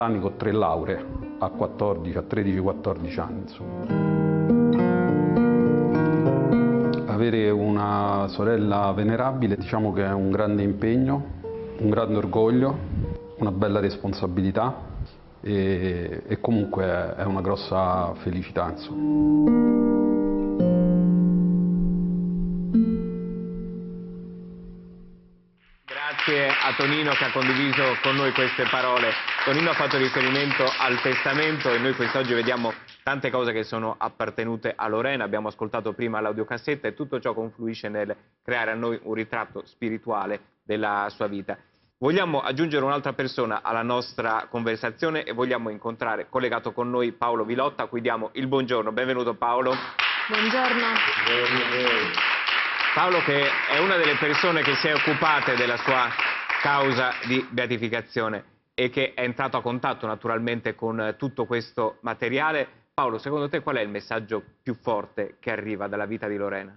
anni con 3 lauree, a 13-14 anni, insomma. Avere una sorella venerabile, diciamo che è un grande impegno, un grande orgoglio, una bella responsabilità e comunque è una grossa felicità, insomma. Grazie a Tonino che ha condiviso con noi queste parole. Tonino ha fatto riferimento al testamento e noi quest'oggi vediamo tante cose che sono appartenute a Lorena. Abbiamo ascoltato prima l'audiocassetta e tutto ciò confluisce nel creare a noi un ritratto spirituale della sua vita. Vogliamo aggiungere un'altra persona alla nostra conversazione e vogliamo incontrare, collegato con noi, Paolo Vilotta, a cui diamo il buongiorno. Benvenuto Paolo. Buongiorno. Buongiorno a voi. Paolo, che è una delle persone che si è occupate della sua causa di beatificazione e che è entrato a contatto naturalmente con tutto questo materiale. Paolo, secondo te qual è il messaggio più forte che arriva dalla vita di Lorena?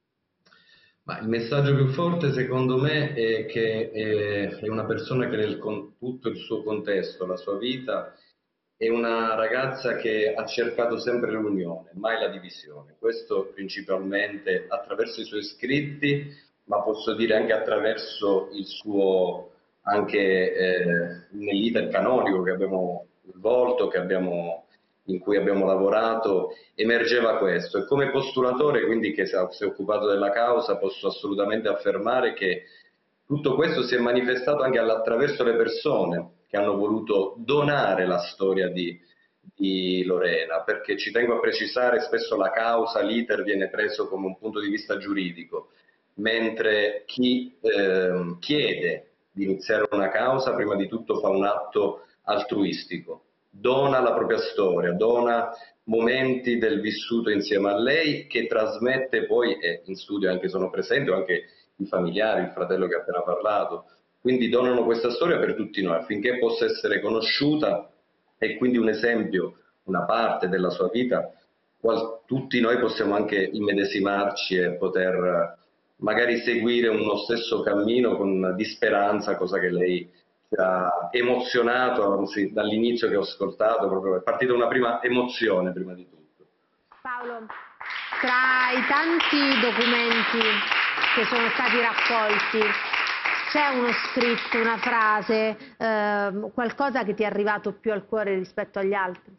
Ma il messaggio più forte secondo me è che è una persona che con tutto il suo contesto, la sua vita, è una ragazza che ha cercato sempre l'unione, mai la divisione. Questo principalmente attraverso i suoi scritti, ma posso dire anche attraverso il suo, nell'iter canonico che abbiamo svolto, in cui abbiamo lavorato, emergeva questo. E come postulatore, quindi, che si è occupato della causa, posso assolutamente affermare che tutto questo si è manifestato anche attraverso le persone che hanno voluto donare la storia di Lorena, perché ci tengo a precisare, spesso la causa, l'iter viene preso come un punto di vista giuridico, mentre chi chiede di iniziare una causa prima di tutto fa un atto altruistico, dona la propria storia, dona momenti del vissuto insieme a lei che trasmette poi, e in studio anche sono presenti, anche i familiari, il fratello che ha appena parlato, quindi donano questa storia per tutti noi affinché possa essere conosciuta e quindi un esempio, una parte della sua vita, tutti noi possiamo anche immedesimarci e poter magari seguire uno stesso cammino di speranza, cosa che lei ci ha emozionato, anzi dall'inizio che ho ascoltato, proprio è partita una prima emozione prima di tutto. Paolo, tra i tanti documenti che sono stati raccolti, c'è uno scritto, una frase, qualcosa che ti è arrivato più al cuore rispetto agli altri?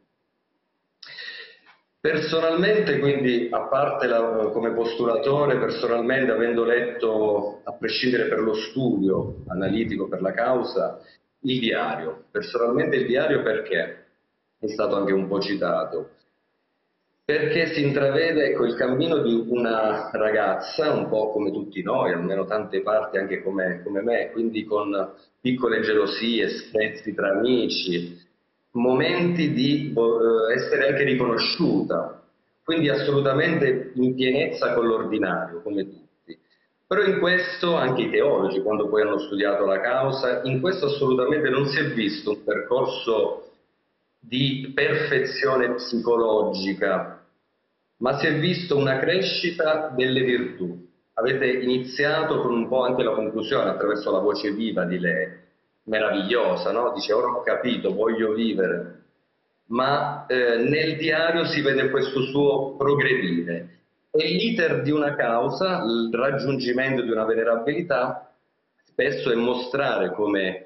Personalmente, quindi, a parte come postulatore, personalmente avendo letto, a prescindere per lo studio analitico per la causa, il diario. Personalmente il diario perché è stato anche un po' citato. Perché si intravede, ecco, il cammino di una ragazza, un po' come tutti noi, almeno tante parti anche come me, quindi con piccole gelosie, spezzi tra amici, momenti di essere anche riconosciuta, quindi assolutamente in pienezza con l'ordinario, come tutti. Però in questo, anche i teologi, quando poi hanno studiato la causa, in questo assolutamente non si è visto un percorso di perfezione psicologica, ma si è visto una crescita delle virtù. Avete iniziato con un po' anche la conclusione attraverso la voce viva di lei, meravigliosa, no? Dice: ora ho capito, voglio vivere. Ma nel diario si vede questo suo progredire. E l'iter di una causa, il raggiungimento di una venerabilità, spesso è mostrare come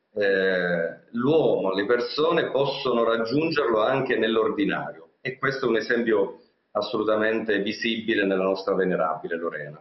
l'uomo, le persone possono raggiungerlo anche nell'ordinario, e questo è un esempio assolutamente visibile nella nostra venerabile Lorena.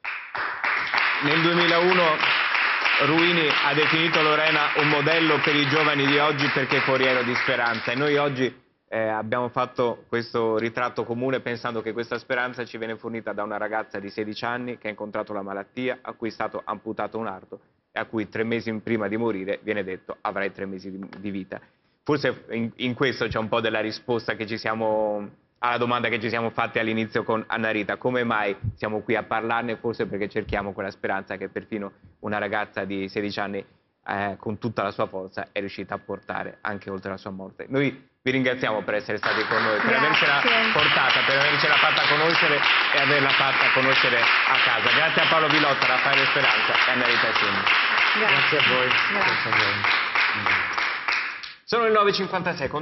Nel 2001 Ruini ha definito Lorena un modello per i giovani di oggi perché foriero di speranza, e noi oggi abbiamo fatto questo ritratto comune pensando che questa speranza ci viene fornita da una ragazza di 16 anni che ha incontrato la malattia, a cui è stato amputato un arto, a cui 3 mesi prima di morire viene detto: avrai 3 mesi di vita. Forse in questo c'è un po' della risposta che alla domanda che ci siamo fatti all'inizio con Anna Rita: come mai siamo qui a parlarne? Forse perché cerchiamo quella speranza che perfino una ragazza di 16 anni con tutta la sua forza è riuscita a portare anche oltre la sua morte. Noi vi ringraziamo per essere stati con noi, per avercela portata, per avercela fatta conoscere e averla fatta conoscere a casa. Grazie a Paolo Vilotta, Raffaele Speranza e Anna Rita Cini. Grazie a voi. Grazie a voi. Sono le 9:56.